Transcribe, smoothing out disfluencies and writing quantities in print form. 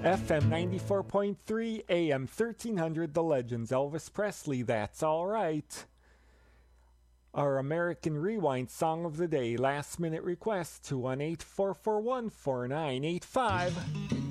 FM 94.3, AM 1300, The Legends, Elvis Presley, That's Alright. Our American Rewind Song of the Day, last minute request, 218-441-4985.